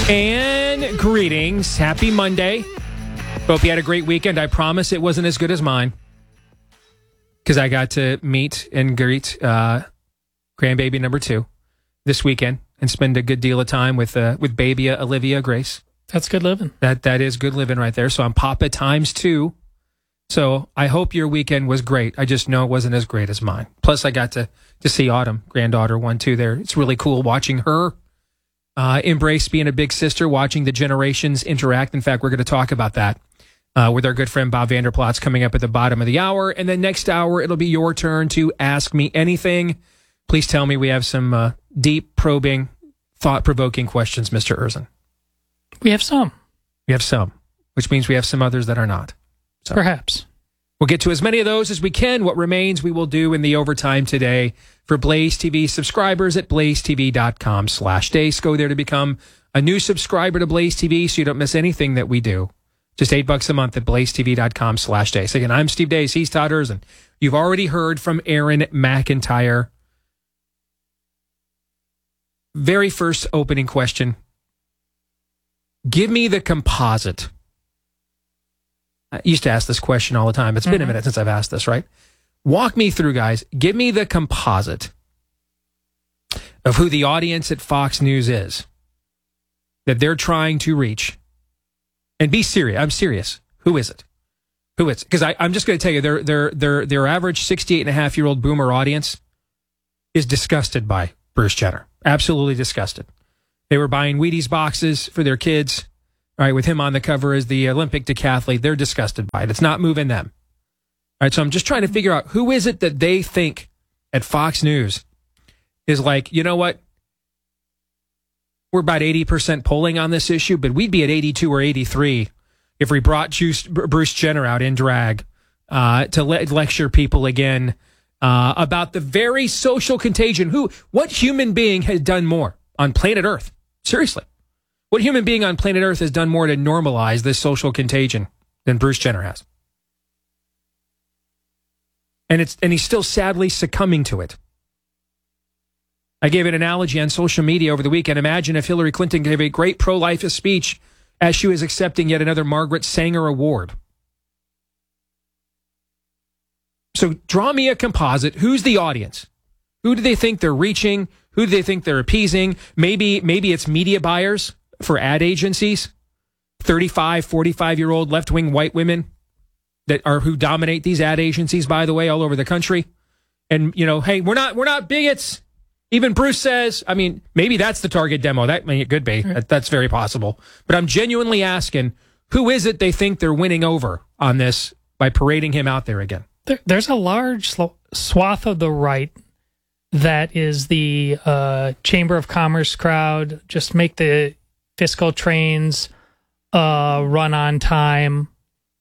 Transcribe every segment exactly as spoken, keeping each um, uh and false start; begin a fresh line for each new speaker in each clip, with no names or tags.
And greetings. Happy Monday. Hope you had a great weekend. I promise it wasn't as good as mine because I got to meet and greet uh, grandbaby number two this weekend and spend a good deal of time with uh, with baby Olivia Grace.
That's good living.
That That is good living right there. So I'm Papa times two. So I hope your weekend was great. I just know it wasn't as great as mine. Plus, I got to, to see Autumn, granddaughter one, two there. It's really cool watching her uh, embrace being a big sister, watching the generations interact. In fact, we're going to talk about that uh, with our good friend Bob Vanderplatz coming up at the bottom of the hour. And then next hour, it'll be your turn to ask me anything. Please tell me we have some uh, deep, probing, thought-provoking questions, Mister Erzin.
We have some.
We have some, which means we have some others that are not. So
perhaps.
We'll get to as many of those as we can. What remains, we will do in the overtime today. For Blaze T V subscribers at blazetv.com slash days. Go there to become a new subscriber to Blaze T V so you don't miss anything that we do. Just eight bucks a month at blazetv.com slash days. Again, I'm Steve Days. He's Todd Erzin. You've already heard from Aaron McIntyre. Very first opening question. Give me the composite. I used to ask this question all the time. It's mm-hmm. been a minute since I've asked this, right? Walk me through, guys. Give me the composite of who the audience at Fox News is that they're trying to reach. And be serious. I'm serious. Who is it? Who is it? Because I'm just going to tell you, their, their, their, their average sixty-eight and a half year old boomer audience is disgusted by Bruce Jenner. Absolutely disgusted. They were buying Wheaties boxes for their kids. All right, with him on the cover as the Olympic decathlete, they're disgusted by it. It's not moving them. All right, so I'm just trying to figure out who is it that they think at Fox News is like, you know what? We're about eighty percent polling on this issue, but we'd be at eighty-two or eighty-three if we brought Bruce Jenner out in drag uh, to le- lecture people again uh, about the very social contagion. Who, what human being has done more on planet Earth? Seriously. What human being on planet Earth has done more to normalize this social contagion than Bruce Jenner has? And it's and he's still sadly succumbing to it. I gave an analogy on social media over the weekend. Imagine if Hillary Clinton gave a great pro-life speech as she was accepting yet another Margaret Sanger Award. So draw me a composite. Who's the audience? Who do they think they're reaching? Who do they think they're appeasing? Maybe, maybe it's media buyers for ad agencies, thirty-five, forty-five-year-old left-wing white women that are who dominate these ad agencies, by the way, all over the country. And, you know, hey, we're not we're not bigots. Even Bruce says, I mean, maybe that's the target demo. That I mean, it could be. That, that's very possible. But I'm genuinely asking, who is it they think they're winning over on this by parading him out there again?
There, there's a large swath of the right that is the uh, Chamber of Commerce crowd. Just make the fiscal trains uh, run on time,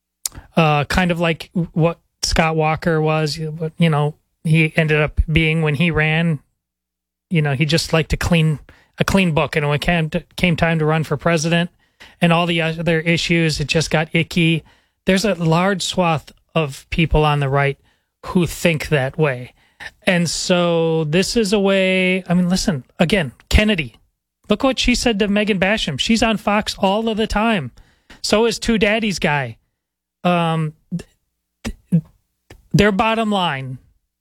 uh, kind of like what Scott Walker was. You know, he ended up being when he ran. You know, he just liked to clean a clean book, and when it came, to, came time to run for president, and all the other issues, it just got icky. There's a large swath of people on the right who think that way, and so this is a way. I mean, listen again, Kennedy. Look what she said to Megan Basham. She's on Fox all of the time. So is Two Daddies guy. Um, th- their bottom line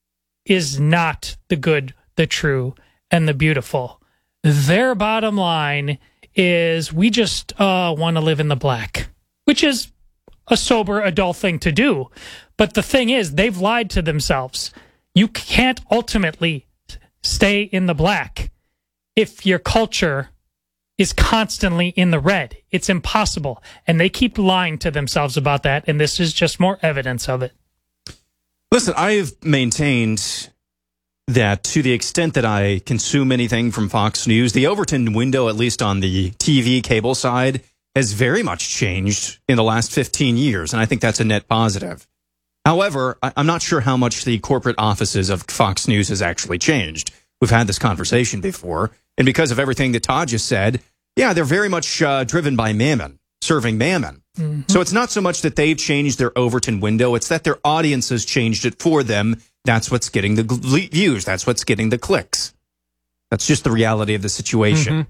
is not the good, the true, and the beautiful. Their bottom line is we just uh, want to live in the black, which is a sober adult thing to do. But the thing is, they've lied to themselves. You can't ultimately stay in the black if your culture is constantly in the red. It's impossible. And they keep lying to themselves about that, and this is just more evidence of it.
Listen, I've maintained that to the extent that I consume anything from Fox News, the Overton window, at least on the T V cable side, has very much changed in the last fifteen years, and I think that's a net positive. However, I'm not sure how much the corporate offices of Fox News has actually changed. We've had this conversation before, and because of everything that Todd just said, yeah, they're very much uh, driven by mammon, serving mammon. Mm-hmm. So it's not so much that they've changed their Overton window, it's that their audience has changed it for them. That's what's getting the views. That's what's getting the clicks. That's just the reality of the situation. Mm-hmm.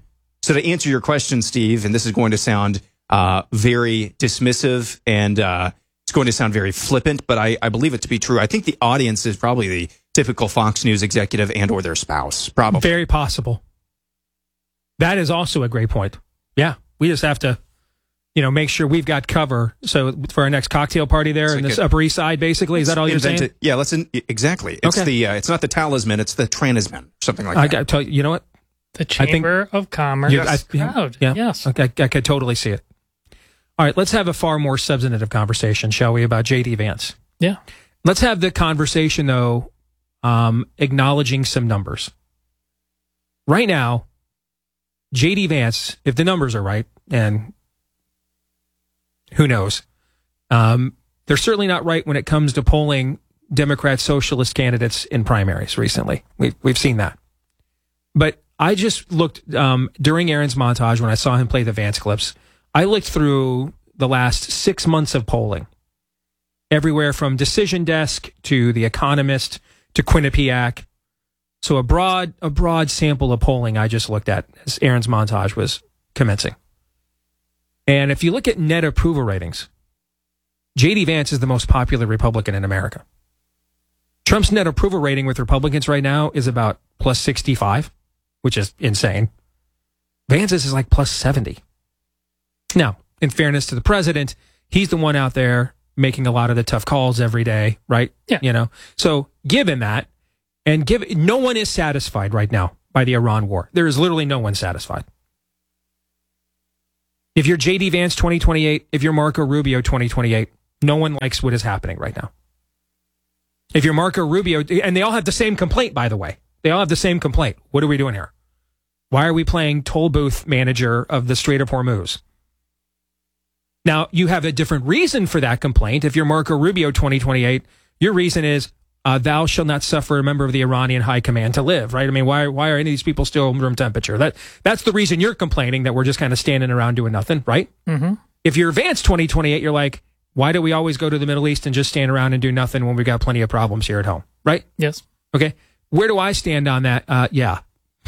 So to answer your question, Steve, and this is going to sound uh, very dismissive and uh, it's going to sound very flippant, but I, I believe it to be true. I think the audience is probably the typical Fox News executive and or their spouse, probably.
Very possible. That is also a great point. Yeah, we just have to, you know, make sure we've got cover. So for our next cocktail party there in this Upper East Side, basically, is that all you're saying?
It. Yeah, let's in, exactly. It's
okay.
the uh, it's not the talisman, it's the transman, something like
I
that.
got to tell you, you know what?
The Chamber
think,
of Commerce
you, I,
crowd.
Yeah,
yes.
Okay, I, I could totally see it. All right, let's have a far more substantive conversation, shall we, about J D Vance?
Yeah.
Let's have the conversation, though, um, acknowledging some numbers. Right now, J D Vance, if the numbers are right, and who knows, um, they're certainly not right when it comes to polling Democrat socialist candidates in primaries recently. We've, we've seen that. But I just looked um, during Aaron's montage when I saw him play the Vance clips. I looked through the last six months of polling, everywhere from Decision Desk to The Economist to Quinnipiac. So a broad, a broad sample of polling I just looked at as Aaron's montage was commencing. And if you look at net approval ratings, J D Vance is the most popular Republican in America. Trump's net approval rating with Republicans right now is about plus sixty-five, which is insane. Vance's is like plus seventy. Now, in fairness to the president, he's the one out there making a lot of the tough calls every day, right?
Yeah.
You know, so given that, and give no one is satisfied right now by the Iran war. There is literally no one satisfied. If you're J D Vance twenty twenty-eight, if you're Marco Rubio twenty twenty-eight, no one likes what is happening right now. If you're Marco Rubio, and they all have the same complaint, by the way. They all have the same complaint. What are we doing here? Why are we playing toll booth manager of the Strait of Hormuz? Now, you have a different reason for that complaint. If you're Marco Rubio twenty twenty-eight, your reason is, uh, thou shalt not suffer a member of the Iranian high command to live, right? I mean, why why are any of these people still room temperature? That That's the reason you're complaining, that we're just kind of standing around doing nothing, right?
Mm-hmm.
If you're Vance twenty twenty-eight, you're like, why do we always go to the Middle East and just stand around and do nothing when we've got plenty of problems here at home, right?
Yes.
Okay. Where do I stand on that? Uh, yeah.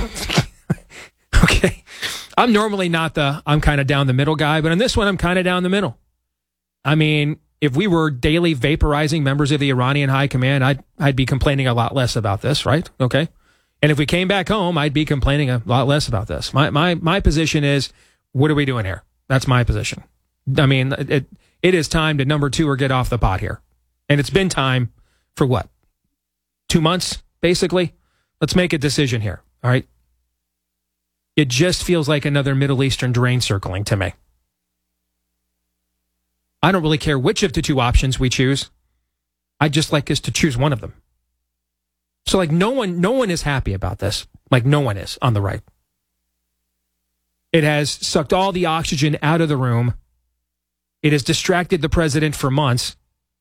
Okay. I'm normally not the, I'm kind of down the middle guy, but on this one, I'm kind of down the middle. I mean, if we were daily vaporizing members of the Iranian high command, I'd, I'd be complaining a lot less about this, right? Okay. And if we came back home, I'd be complaining a lot less about this. My, my, my position is, what are we doing here? That's my position. I mean, it, it is time to number two or get off the pot here. And it's been time for what? Two months, basically? Let's make a decision here. All right. It just feels like another Middle Eastern drain circling to me. I don't really care which of the two options we choose. I'd just like us to choose one of them. So like no one, no one is happy about this. Like no one is on the right. It has sucked all the oxygen out of the room. It has distracted the president for months.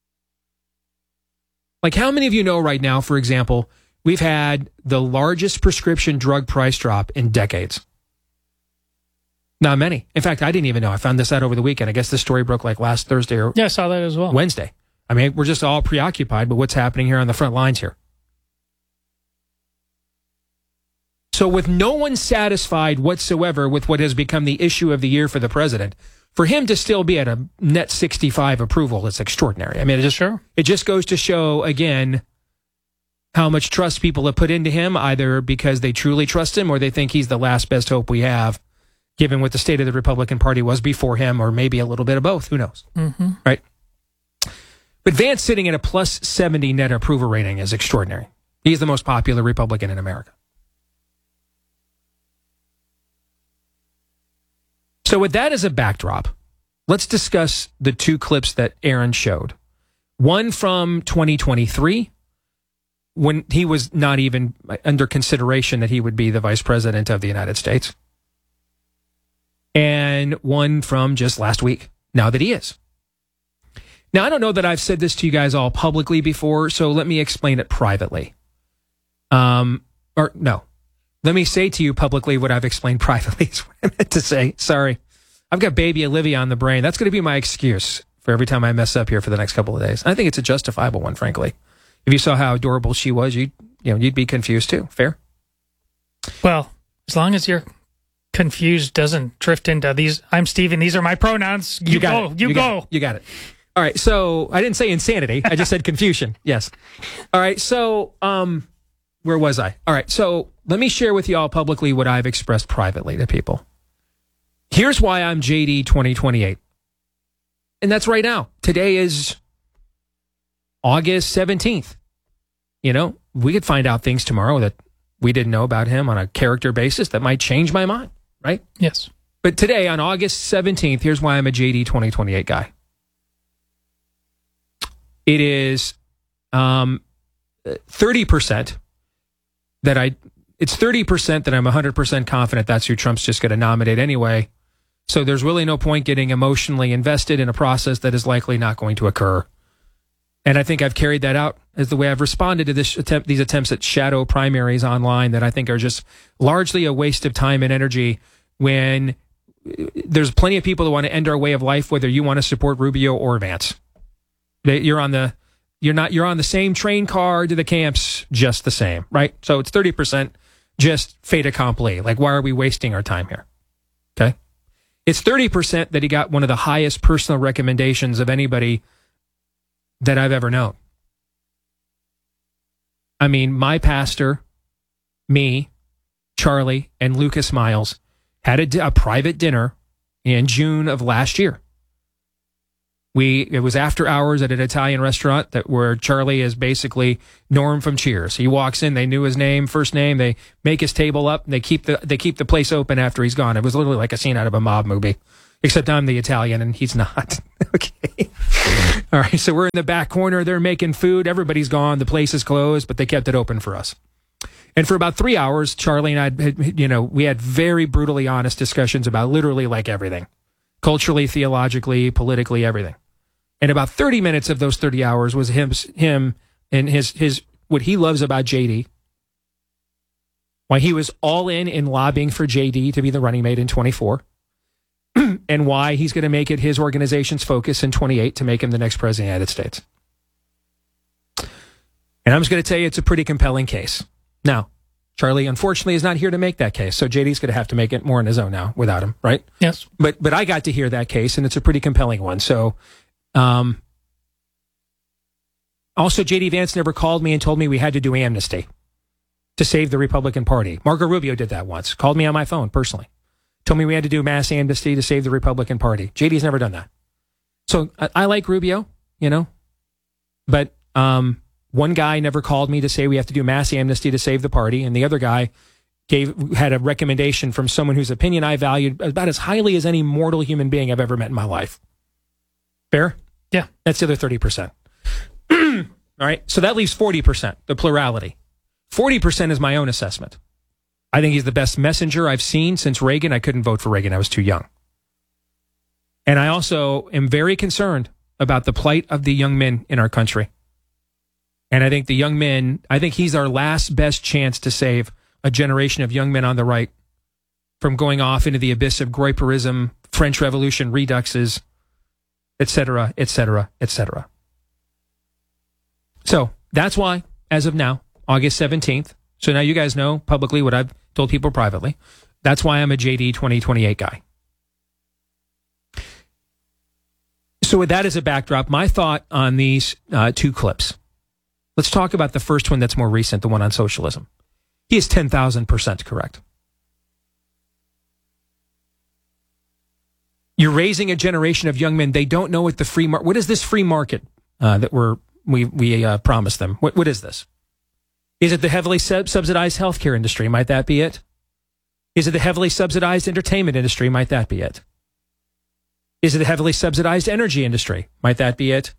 Like how many of you know right now, for example, we've had the largest prescription drug price drop in decades? Not many. In fact, I didn't even know. I found this out over the weekend. I guess this story broke like last Thursday or
yeah, I saw that as well.
Wednesday. I mean, we're just all preoccupied with what's happening here on the front lines here. So with no one satisfied whatsoever with what has become the issue of the year for the president, for him to still be at a net sixty-five approval is extraordinary. I mean, it just,
sure.
it just goes to show, again, how much trust people have put into him, either because they truly trust him or they think he's the last best hope we have, given what the state of the Republican Party was before him, or maybe a little bit of both. Who knows?
Mm-hmm.
Right? But Vance sitting at a plus seventy net approval rating is extraordinary. He's the most popular Republican in America. So with that as a backdrop, let's discuss the two clips that Aaron showed. One from twenty twenty-three, when he was not even under consideration that he would be the vice president of the United States. And one from just last week, now that he is. Now, I don't know that I've said this to you guys all publicly before, so let me explain it privately. Um, or no, let me say to you publicly what I've explained privately is what I meant to say. Sorry. I've got baby Olivia on the brain. That's going to be my excuse for every time I mess up here for the next couple of days. I think it's a justifiable one, frankly. If you saw how adorable she was, you'd, you know, you'd be confused too. Fair?
Well, as long as you're confused doesn't drift into these. I'm Steven. These are my pronouns. You,
You got
go.
it.
You,
You
go.
got it. You got it. All right. So I didn't say insanity. I just said confusion. Yes. All right. So, um, where was I? All right. So let me share with you all publicly what I've expressed privately to people. Here's why I'm J D twenty twenty-eight. And that's right now. Today is August seventeenth. You know, we could find out things tomorrow that we didn't know about him on a character basis that might change my mind, right?
Yes.
But today, on August seventeenth, here's why I'm a J D twenty twenty-eight guy. It is um, thirty percent that I, it's thirty percent that I'm one hundred percent confident that's who Trump's just going to nominate anyway. So there's really no point getting emotionally invested in a process that is likely not going to occur. And I think I've carried that out as the way I've responded to this attempt, these attempts at shadow primaries online that I think are just largely a waste of time and energy when there's plenty of people that want to end our way of life, whether you want to support Rubio or Vance. They, you're on the, you're not, you're on the same train car to the camps, just the same, right? So it's thirty percent just fait accompli. Like, why are we wasting our time here? Okay. It's thirty percent that he got one of the highest personal recommendations of anybody that I've ever known. I mean, my pastor, me, Charlie, and Lucas Miles had a, a private dinner in June of last year. We it was after hours at an Italian restaurant that where Charlie is basically Norm from Cheers. He walks in, they knew his name, first name, they make his table up, and they keep the they keep the place open after he's gone. It was literally like a scene out of a mob movie. Except I'm the Italian and he's not. Okay. All right. So we're in the back corner. They're making food. Everybody's gone. The place is closed, but they kept it open for us. And for about three hours, Charlie and I, you know, we had very brutally honest discussions about literally like everything. Culturally, theologically, politically, everything. And about thirty minutes of those thirty hours was him, him and his, his, what he loves about J D. Why he was all in in lobbying for J D to be the running mate in twenty-four. And why he's going to make it his organization's focus in twenty-eight to make him the next president of the United States. And I'm just going to tell you, it's a pretty compelling case. Now, Charlie, unfortunately, is not here to make that case. So J D's going to have to make it more on his own now without him, right?
Yes.
But but I got to hear that case, and it's a pretty compelling one. So, um, also, J D Vance never called me and told me we had to do amnesty to save the Republican Party. Marco Rubio did that once. Called me on my phone personally. Told me we had to do mass amnesty to save the Republican Party. J D's never done that. So I, I like Rubio, you know, but um, one guy never called me to say we have to do mass amnesty to save the party, and the other guy gave had a recommendation from someone whose opinion I valued about as highly as any mortal human being I've ever met in my life. Fair?
Yeah.
That's the other thirty percent. All right. So that leaves forty percent, the plurality. forty percent is my own assessment. I think he's the best messenger I've seen since Reagan. I couldn't vote for Reagan. I was too young. And I also am very concerned about the plight of the young men in our country. And I think the young men, I think he's our last best chance to save a generation of young men on the right from going off into the abyss of Groyperism, French Revolution reduxes, et cetera, et cetera, et cetera. So that's why, as of now, August seventeenth, so now you guys know publicly what I've told people privately. That's why I'm a J D twenty twenty-eight guy. So with that as a backdrop, my thought on these uh, two clips. Let's talk about the first one that's more recent, the one on socialism. He is ten thousand percent correct. You're raising a generation of young men. They don't know what the free market, what is this free market uh, that we're, we, we uh, promised them? What, what is this? Is it the heavily sub- subsidized healthcare industry? Might that be it? Is it the heavily subsidized entertainment industry? Might that be it? Is it the heavily subsidized energy industry? Might that be it?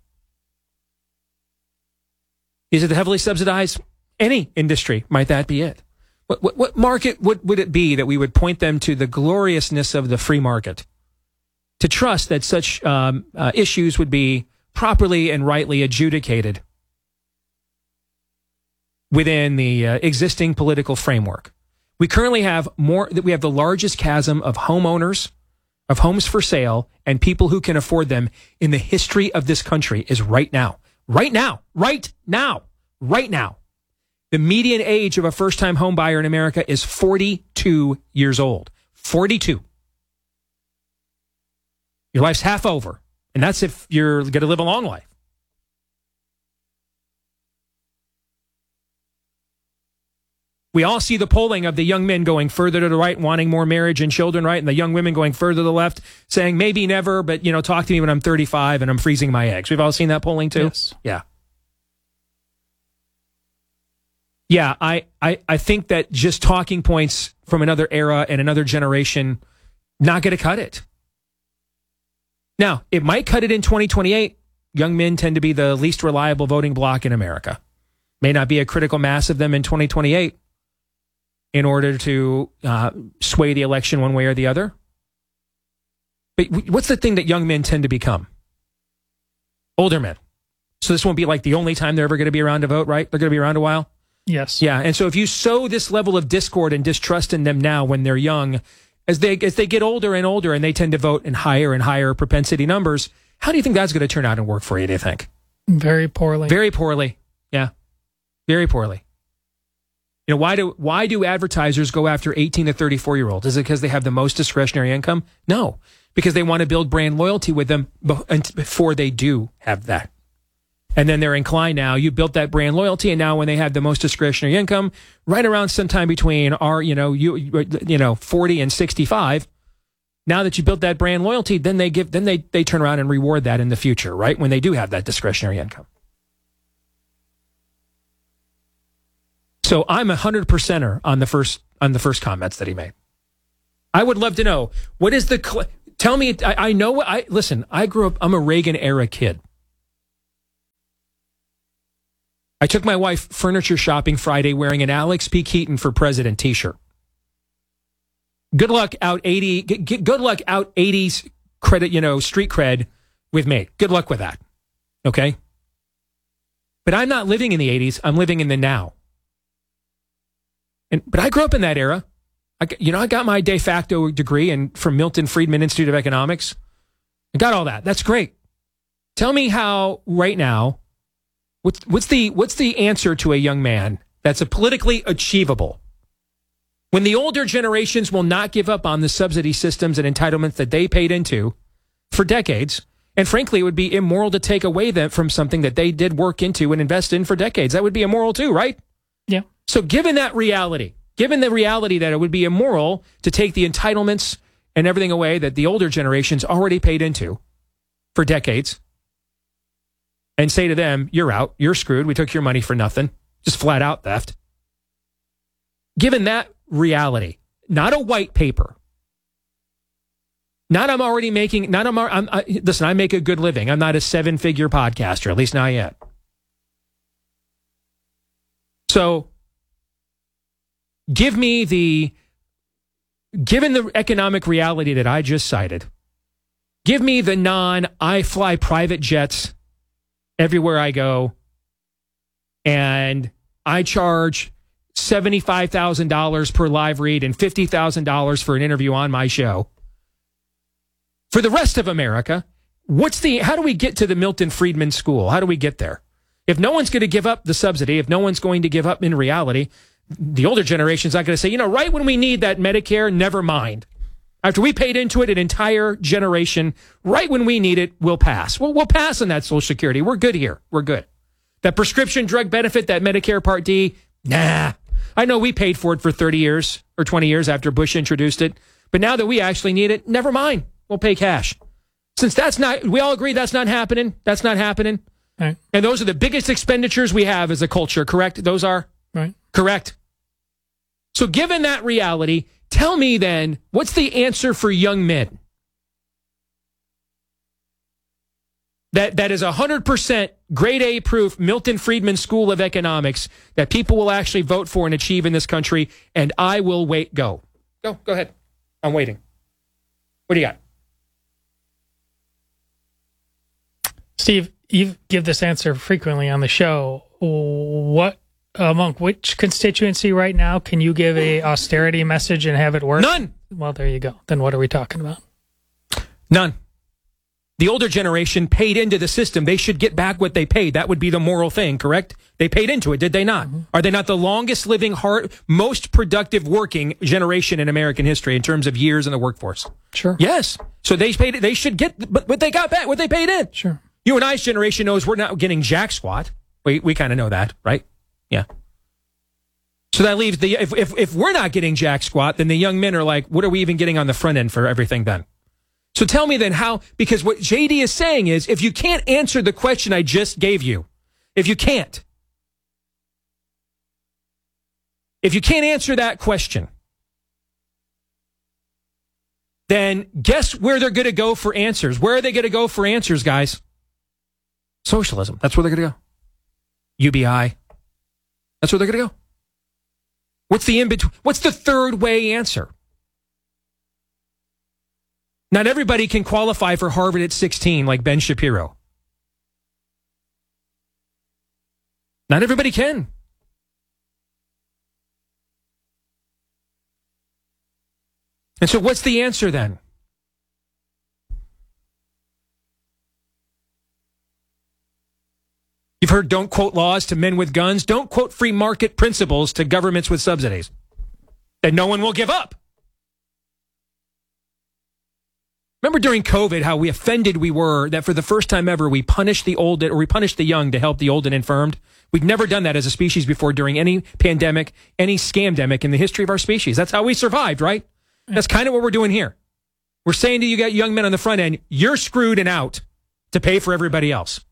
Is it the heavily subsidized any industry? Might that be it? What, what, what market would, would it be that we would point them to the gloriousness of the free market? To trust that such um, uh, issues would be properly and rightly adjudicated within the uh, existing political framework. We currently have more, that we have the largest chasm of homeowners, of homes for sale, and people who can afford them in the history of this country is right now. Right now. Right now. Right now. The median age of a first-time home buyer in America is forty-two years old. forty-two. Your life's half over. And that's if you're going to live a long life. We all see the polling of the young men going further to the right, wanting more marriage and children, right? And the young women going further to the left, saying maybe never, but, you know, talk to me when I'm thirty-five and I'm freezing my eggs. We've all seen that polling too?
Yes.
Yeah. Yeah, I, I, I think that just talking points from another era and another generation, not going to cut it. Now, it might cut it in twenty twenty-eight. Young men tend to be the least reliable voting bloc in America. May not be a critical mass of them in twenty twenty-eight. In order to uh, sway the election one way or the other. But what's the thing that young men tend to become? Older men. So this won't be like the only time they're ever going to be around to vote, right? They're going to be around a while?
Yes.
Yeah, and so if you sow this level of discord and distrust in them now when they're young, as they as they get older and older and they tend to vote in higher and higher propensity numbers, how do you think that's going to turn out and work for you, do you think?
Very poorly.
Very poorly, yeah. Very poorly. You know, why do why do advertisers go after eighteen to thirty-four year olds? Is it because they have the most discretionary income? No, because they want to build brand loyalty with them before they do have that. And then they're inclined now, you built that brand loyalty, and now when they have the most discretionary income, right around sometime between our, you know, you you know, forty and sixty-five, now that you built that brand loyalty, then they give then they they turn around and reward that in the future, right? When they do have that discretionary income. So I'm a hundred percenter on the first on the first comments that he made. I would love to know what is the cl- tell me. I, I know. I listen. I grew up. I'm a Reagan era kid. I took my wife furniture shopping Friday wearing an Alex P. Keaton for President T-shirt. Good luck out eighty. G- g- good luck out eighties credit. You know, street cred with me. Good luck with that. Okay. But I'm not living in the eighties. I'm living in the now. And, but I grew up in that era. I, you know, I got my de facto degree in, from Milton Friedman Institute of Economics. I got all that. That's great. Tell me how right now, what's, what's, the, what's the answer to a young man that's a politically achievable? When the older generations will not give up on the subsidy systems and entitlements that they paid into for decades, and frankly, it would be immoral to take away them from something that they did work into and invest in for decades. That would be immoral too, right?
Yeah.
So given that reality, given the reality that it would be immoral to take the entitlements and everything away that the older generations already paid into for decades and say to them, you're out, you're screwed, we took your money for nothing, just flat out theft. Given that reality, not a white paper, not I'm already making, not I'm, I'm I, listen, I make a good living. I'm not a seven-figure podcaster, at least not yet. So give me the, given the economic reality that I just cited, give me the non, I fly private jets everywhere I go, and I charge seventy-five thousand dollars per live read and fifty thousand dollars for an interview on my show. For the rest of America, what's the, how do we get to the Milton Friedman School? How do we get there? If no one's going to give up the subsidy, if no one's going to give up in reality, the older generation's not going to say, you know, right when we need that Medicare, never mind. After we paid into it an entire generation, right when we need it, we'll pass. Well, we'll pass on that Social Security. We're good here. We're good. That prescription drug benefit, that Medicare Part D, nah. I know we paid for it for thirty years or twenty years after Bush introduced it, but now that we actually need it, never mind. We'll pay cash. Since that's not, we all agree that's not happening. That's not happening.
Right.
And those are the biggest expenditures we have as a culture, correct? Those are?
Right.
Correct. So given that reality, tell me then, what's the answer for young men? That that is one hundred percent grade A proof Milton Friedman School of Economics that people will actually vote for and achieve in this country, and I will wait. Go. Go. Go ahead. I'm waiting. What do you got?
Steve, you give this answer frequently on the show. What among which constituency right now can you give a austerity message and have it work?
None.
Well, there you go. Then what are we talking about?
None. The older generation paid into the system. They should get back what they paid. That would be the moral thing, correct? They paid into it, did they not? Mm-hmm. Are they not the longest living, hard, most productive working generation in American history in terms of years in the workforce?
Sure.
Yes. So they paid. They should get, but what they got back, what they paid in.
Sure.
You and I's generation knows we're not getting jack squat. We we kind of know that, right? Yeah. So that leaves the if, if if we're not getting jack squat, then the young men are like, what are we even getting on the front end for everything then? So tell me then how, because what J D is saying is, if you can't answer the question I just gave you, if you can't, if you can't answer that question, then guess where they're going to go for answers? Where are they going to go for answers, guys? Socialism. That's where they're going to go. U B I. That's where they're going to go. What's the in between? What's the third way answer? Not everybody can qualify for Harvard at sixteen like Ben Shapiro. Not everybody can. And so what's the answer then? You've heard don't quote laws to men with guns. Don't quote free market principles to governments with subsidies. And no one will give up. Remember during COVID how we offended we were that for the first time ever we punished the old or we punished the young to help the old and infirmed? We've never done that as a species before during any pandemic, any scamdemic in the history of our species. That's how we survived, right? That's kind of what we're doing here. We're saying to you got young men on the front end, you're screwed and out to pay for everybody else.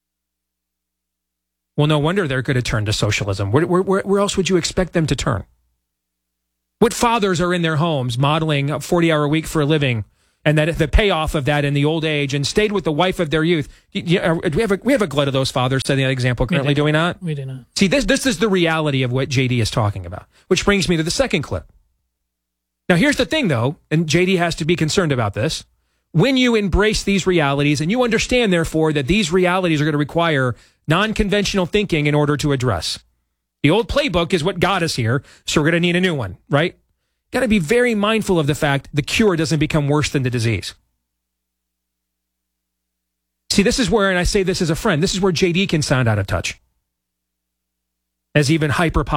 Well, no wonder they're going to turn to socialism. Where, where, where else would you expect them to turn? What fathers are in their homes modeling a forty-hour week for a living, and that the payoff of that in the old age, and stayed with the wife of their youth? We have a, we have a glut of those fathers setting that example currently, do we not?
We do not.
See, this this is the reality of what J D is talking about, which brings me to the second clip. Now, here's the thing, though, and J D has to be concerned about this. When you embrace these realities, and you understand, therefore, that these realities are going to require non-conventional thinking in order to address. The old playbook is what got us here, so we're going to need a new one, right? Got to be very mindful of the fact the cure doesn't become worse than the disease. See, this is where, and I say this as a friend, this is where J D can sound out of touch. As even hyper